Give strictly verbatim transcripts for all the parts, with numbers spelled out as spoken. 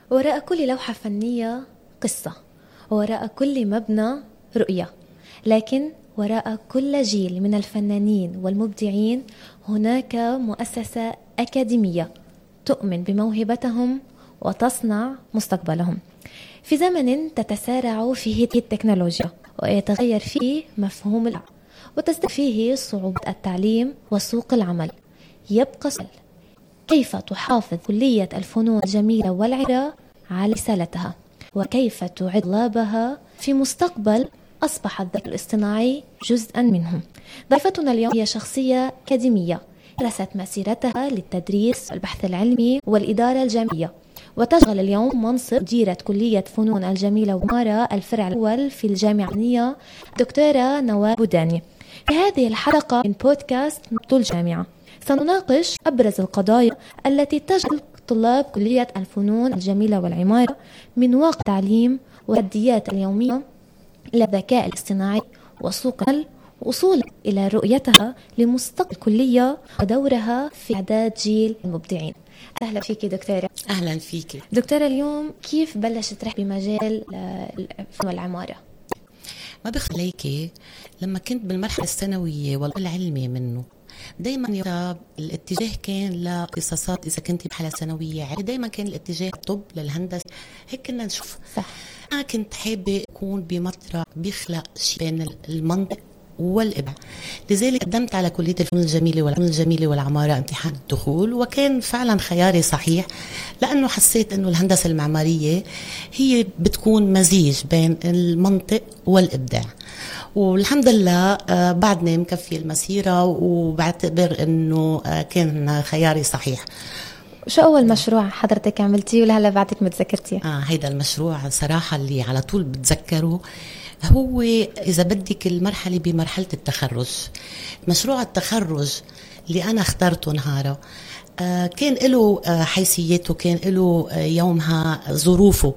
وراء كل لوحة فنية قصة، وراء كل مبنى رؤية، لكن وراء كل جيل من الفنانين والمبدعين هناك مؤسسة أكاديمية تؤمن بموهبتهم وتصنع مستقبلهم. في زمن تتسارع فيه التكنولوجيا ويتغير فيه مفهوم العلم وتزداد فيه صعوبة التعليم وسوق العمل، يبقى السؤال: كيف تحافظ كلية الفنون الجميلة والعمارة على رسالتها؟ وكيف تعد طلابها في مستقبل أصبح الذكاء الاصطناعي جزءا منهم؟ ضيفتنا اليوم هي شخصية أكاديمية درست مسيرتها للتدريس والبحث العلمي والإدارة الجامعية، وتشغل اليوم منصب مديرة كلية فنون الجميلة والعمارة الفرع الأول في الجامعة الأمريكية دكتورة نوال بوداني. في هذه الحلقة من بودكاست نبض الجامعة سنناقش أبرز القضايا التي تشغل طلاب كلية الفنون الجميلة والعمارة من واقع التعليم والتحديات اليومية إلى الذكاء الاصطناعي وسوق العمل، وصولا إلى رؤيتها لمستقبل الكلية ودورها في إعداد جيل المبدعين. أهلا فيك دكتورة. أهلا فيك دكتورة. اليوم كيف بلشت رحلة بمجال الفن والعمارة؟ ما بخليكي لما كنت بالمرحلة الثانوية والعلمية منه دايما يا الاتجاه كان لقصصات. إذا كنت بحالة ثانوية دايما كان الاتجاه الطب للهندسة، هيك كنا نشوف. صح. أنا كنت حابة أكون بمطرح بيخلق شيء بين المنطق والإبداع، لذلك قدمت على كلية الفنون الجميلة والفنون الجميلة والعمارة امتحان الدخول، وكان فعلا خياري صحيح لأنه حسيت أنه الهندسة المعمارية هي بتكون مزيج بين المنطق والإبداع، والحمد لله بعدني مكفي المسيرة وبعتبر أنه كان خياري صحيح. شو أول مشروع حضرتك عملتيه ولهلا بعدك متذكرتيه؟ آه هيدا المشروع صراحة اللي على طول بتذكره هو إذا بدك المرحلة بمرحلة التخرج. مشروع التخرج اللي أنا اخترته نهارا آه كان له آه حيثيته، كان له آه يومها ظروفه.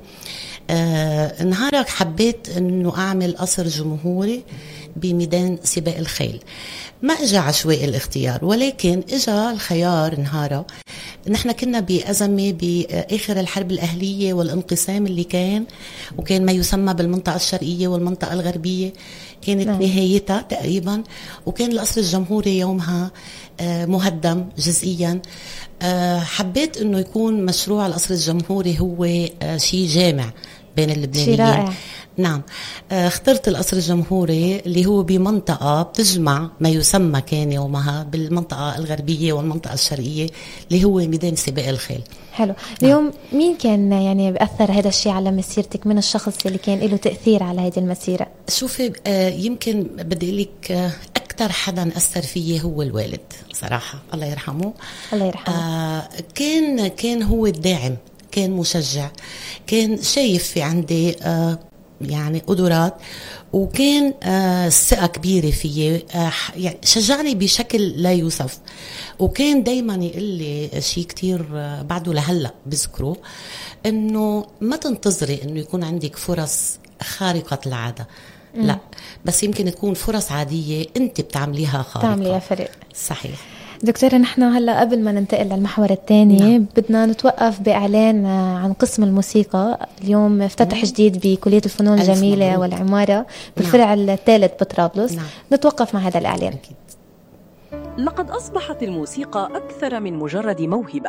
آه نهارا حبيت أنه أعمل قصر جمهوري بميدان سباق الخيل. ما اجى عشوائي الاختيار، ولكن اجى الخيار نهارا. نحن كنا بأزمة بآخر الحرب الأهلية والانقسام اللي كان، وكان ما يسمى بالمنطقة الشرقية والمنطقة الغربية كانت نعم. نهايتها تقريبا، وكان القصر الجمهوري يومها مهدم جزئيا. حبيت انه يكون مشروع القصر الجمهوري هو شيء جامع بين اللبنانيين. نعم. اخترت القصر الجمهوري اللي هو بمنطقة بتجمع ما يسمى كان يومها بالمنطقة الغربية والمنطقة الشرقية اللي هو ميدان سباق الخيل. حلو. اليوم نعم. مين كان يعني بأثر هذا الشيء على مسيرتك؟ من الشخص اللي كان له تأثير على هذه المسيرة؟ شوفي آه يمكن بدي لك آه أكثر حدا أثر فيه هو الوالد صراحة، الله يرحمه. الله يرحمه. آه كان كان هو الداعم، كان مشجع، كان شايف في عندي آه يعني قدرات، وكان آه ثقة كبيرة فيه. آه يعني شجعني بشكل لا يوصف، وكان دايما يقول لي شيء كتير آه بعده لهلأ بذكره، انه ما تنتظري انه يكون عندك فرص خارقة العادة، م. لا بس يمكن تكون فرص عادية انت بتعمليها خارقة، تعمليها فرق. صحيح. دكتورة، نحن هلا قبل ما ننتقل للمحور الثاني نعم. بدنا نتوقف بإعلان عن قسم الموسيقى. اليوم افتتح نعم. جديد بكلية الفنون الجميلة والعمارة بالفرع نعم. الثالث بطرابلس. نعم. نتوقف مع هذا الإعلان. أكيد. لقد أصبحت الموسيقى أكثر من مجرد موهبة،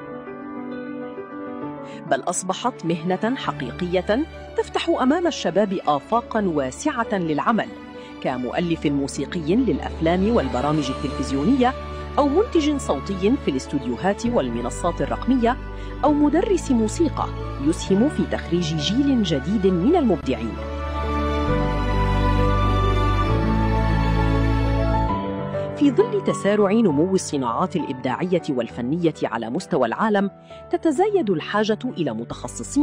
بل أصبحت مهنة حقيقية تفتح أمام الشباب آفاقا واسعة للعمل كمؤلف موسيقي للأفلام والبرامج التلفزيونية، أو منتج صوتي في الاستوديوهات والمنصات الرقمية، أو مدرس موسيقى يسهم في تخريج جيل جديد من المبدعين. في ظل تسارع نمو الصناعات الإبداعية والفنية على مستوى العالم، تتزايد الحاجة إلى متخصصين